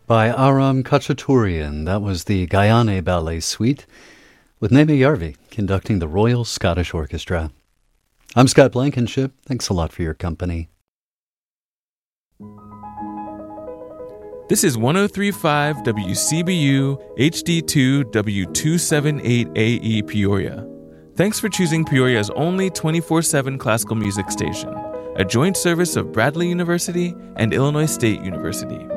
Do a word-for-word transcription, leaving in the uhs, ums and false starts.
By Aram Khachaturian. That was the Gayane Ballet Suite, with Neme Yarvi conducting the Royal Scottish Orchestra. I'm Scott Blankenship. Thanks a lot for your company. This is one oh three point five W C B U H D two W two seventy-eight A E Peoria. Thanks for choosing Peoria's only twenty-four seven classical music station, a joint service of Bradley University and Illinois State University.